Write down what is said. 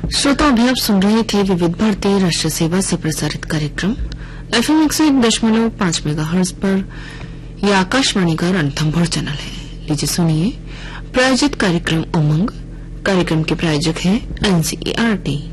श्रोता अभी आप सुन रहे थे विविध भारती राष्ट्रीय सेवा से प्रसारित कार्यक्रम FM 101.5 मेगाहर्ट्ज पर। यह आकाशवाणी का रणथंभौर चैनल है। लीजिए सुनिए प्रायोजित कार्यक्रम उमंग। कार्यक्रम के प्रायोजक हैं NCERT।